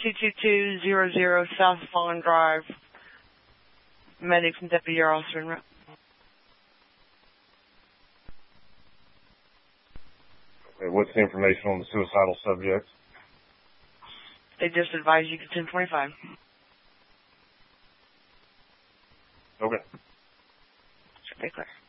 22200 South Fawn Drive. Medics and deputy are also en route. Okay, what's the information on the suicidal subject? They just advised you to 1025. Okay. Should be clear.